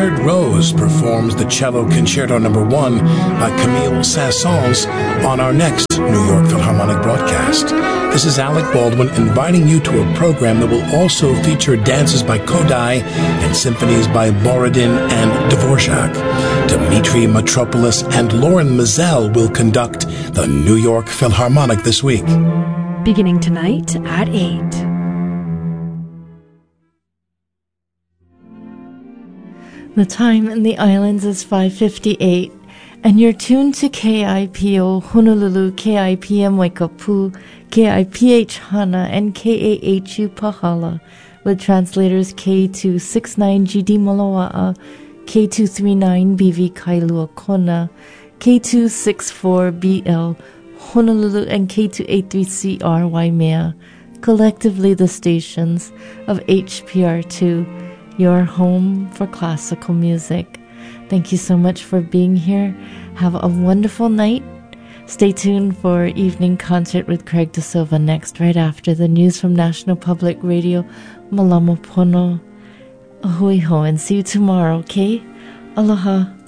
Leonard Rose performs the Cello Concerto No. 1 by Camille Saint-Saëns on our next New York Philharmonic broadcast. This is Alec Baldwin inviting you to a program that will also feature dances by Kodály and symphonies by Borodin and Dvorak. Dmitri Mitropoulos and Lauren Mizell will conduct the New York Philharmonic this week. Beginning tonight at 8. The time in the islands is 5:58, and you're tuned to KIPO Honolulu, KIPM Waikapu, KIPH Hana, and KAHU Pahala, with translators K269GD Moloa'a, K239BV Kailua Kona, K264BL Honolulu, and K283CR Waimea, collectively the stations of HPR2, your home for classical music. Thank you so much for being here. Have a wonderful night. Stay tuned for Evening Concert with Craig De Silva next, right after the news from National Public Radio, Malamo Pono. Ahui ho, and see you tomorrow, okay? Aloha.